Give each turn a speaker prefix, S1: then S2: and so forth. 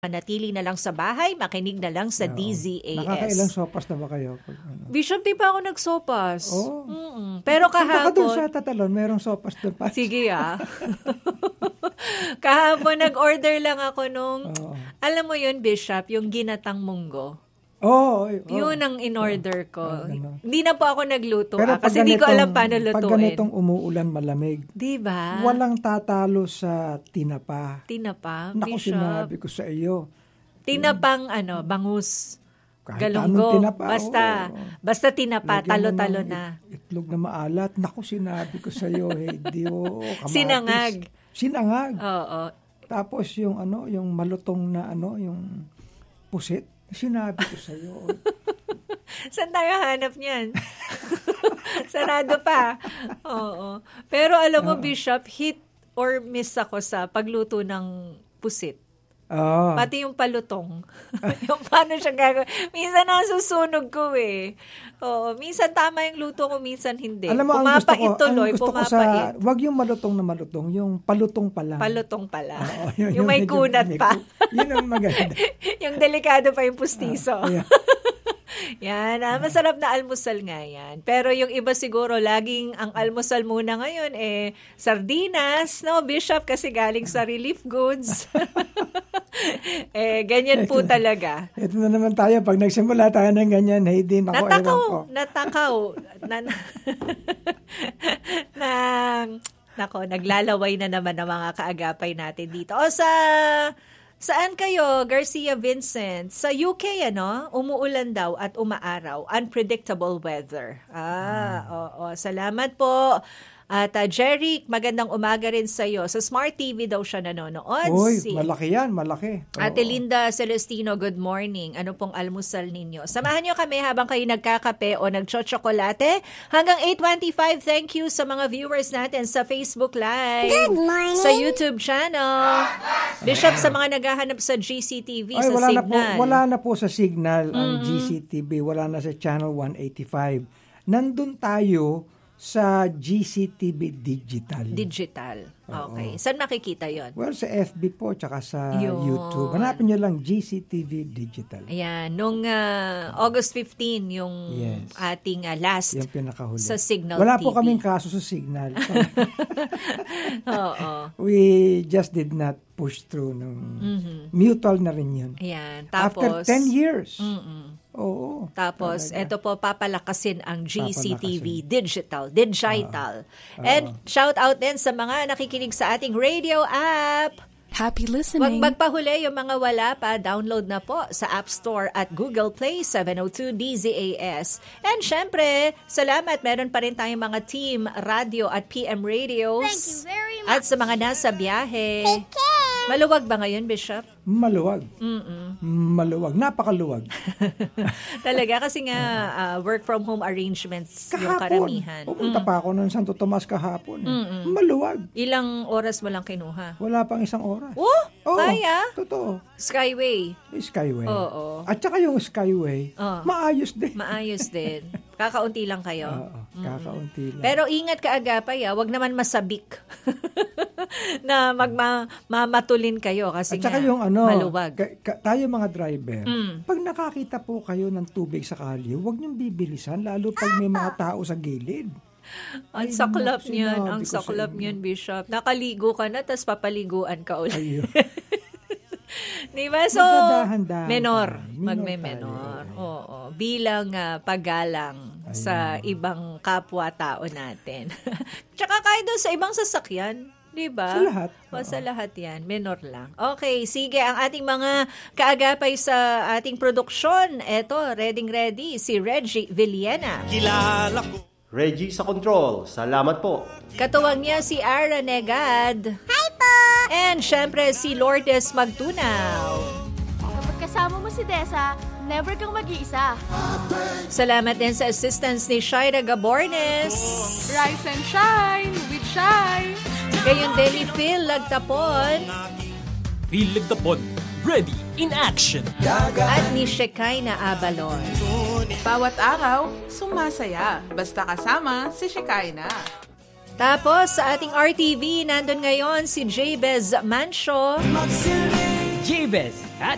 S1: manatili na lang sa bahay, makinig na lang sa DZAS.
S2: Nakakailang sopas na ba kayo?
S1: Bishop, di pa ako nagsopas.
S2: Oh.
S1: Pero kahapon...
S2: Baka doon sa Tatalon, merong sopas doon pa.
S1: Sige kahapon nag-order lang ako nung... Alam mo yun, Bishop, yung ginatang munggo. Yun ang in-order ko. Hindi na po ako nagluto. Kasi hindi ko alam paano lutuin.
S2: Pag ganitong umuulan, malamig.
S1: Diba?
S2: Walang tatalo sa tinapa.
S1: Tinapa,
S2: Naku,
S1: Bishop.
S2: sinabi ko sa iyo.
S1: Tinapang bangus.
S2: Kahit
S1: Galunggong.
S2: tinapa,
S1: basta tinapa, talo-talo na.
S2: Itlog na maalat. Naku, sinabi ko sa iyo. Kamatis.
S1: Sinangag.
S2: Oo. Tapos yung malutong na yung pusit. Sinabi ko sa iyo.
S1: Saan tayo hanap niyan? Sarado pa. Oo. Pero alam mo, Bishop, hit or miss ako sa pagluto ng pusit. Pati yung palutong. Yung paano siya gagawin. Minsan nasusunog ko Oo, minsan tama yung luto ko, minsan hindi.
S2: Alam mo,
S1: pumapait tuloy, pumapait.
S2: Wag yung malutong na malutong, yung palutong pa lang.
S1: Palutong pala. Yung may kunat pa.
S2: Yun ang maganda.
S1: Yung delikado pa yung pustiso. Yan, masarap na almusal nga yan. Pero yung iba siguro, laging ang almusal muna ngayon, sardinas, no, Bishop, kasi galing sa relief goods. Ganyan po talaga.
S2: Ito na naman tayo, pag nagsimula tayo ng ganyan, Heidi,
S1: Natakaw. Naglalaway na naman ang mga kaagapay natin dito. Saan kayo, Garcia Vincent? Sa UK, umuulan daw at umaaraw. Unpredictable weather. Oo. Salamat po. At Jeric, magandang umaga rin sa iyo. Sa Smart TV daw siya nanonood.
S2: Malaki yan, malaki.
S1: Ate Linda Celestino, good morning. Ano pong almusal ninyo? Samahan niyo kami habang kayo nagkakape o nagtsotsokolate. Hanggang 8:25, thank you sa mga viewers natin sa Facebook Live.
S3: Good morning.
S1: Sa YouTube channel. Bishop, sa mga naghahanap sa GCTV, sa Signal.
S2: Wala na po sa Signal ang GCTV. Wala na sa Channel 185. Nandun tayo sa GCTV Digital.
S1: Okay. Saan makikita yon?
S2: Well, sa FB po, tsaka sa YouTube. Hanapin nyo lang GCTV Digital.
S1: Ayan. Nung August 15, yung ating last
S2: yung pinakahuli
S1: sa Signal
S2: Wala
S1: TV.
S2: po kaming kaso sa Signal.
S1: Oo.
S2: We just did not push through. Mutual na rin yun.
S1: Ayan. Tapos,
S2: after 10 years. Oo.
S1: Tapos, ito po, papalakasin ang GCTV Digital. And shout out din sa mga nakikinig sa ating radio app.
S3: Happy listening.
S1: Huwag magpahuli yung mga wala pa. Download na po sa App Store at Google Play 702 DZAS. And syempre, salamat. Meron pa rin tayong mga team radio at PM radios.
S3: Thank you very much.
S1: At sa mga nasa biyahe.
S3: Take care.
S1: Maluwag ba ngayon, Bishop?
S2: Maluwag. Maluwag. Napakaluwag.
S1: Talaga kasi nga work from home arrangements yung karamihan.
S2: Pumunta pa ako ng Santo Tomas kahapon. Maluwag.
S1: Ilang oras mo lang kinuha?
S2: Wala pang isang oras.
S1: Kaya?
S2: Totoo.
S1: Skyway.
S2: Oo. At saka yung Skyway, maayos din.
S1: Maayos din. Kakaunti lang kayo.
S2: Kakaunti lang.
S1: Pero ingat ka agapay, wag naman masabik na mamatulin kayo kasi
S2: at saka
S1: nga
S2: yung
S1: maluwag.
S2: Tayo mga driver, pag nakakita po kayo ng tubig sa kalye, huwag niyong bibilisan, lalo pag may mga tao sa gilid.
S1: Ang saklap niyan, Bishop. Nakaligo ka na, tapos papaliguan ka ulit. Diba? So, magme-menor. Oo. Bilang paggalang sa ibang kapwa-tao natin. Tsaka kahit doon sa ibang sasakyan. Diba?
S2: Sa lahat.
S1: Sa lahat yan. Menor lang. Okay, sige. Ang ating mga kaagapay sa ating produksyon. Eto, ready si Reggie Villena.
S4: Kilala ko. Reggie sa control. Salamat po.
S1: Katuwang niya si Ara Negad.
S3: Hi po!
S1: And syempre si Lourdes Magtunaw.
S5: Kapag kasama mo si Desa, never kang mag-iisa.
S1: Salamat din sa assistance ni Shaira Gabornes.
S5: Rise and shine with Shine.
S1: Gayon din ni Phil Lagtapon.
S6: Phil Lagtapon, ready in action.
S1: At ni Shekinah Abalon.
S7: Bawat araw, sumasaya. Basta kasama si Shekinah.
S1: Tapos sa ating RTV, nandun ngayon si Jabez Mancho.
S6: Jabez at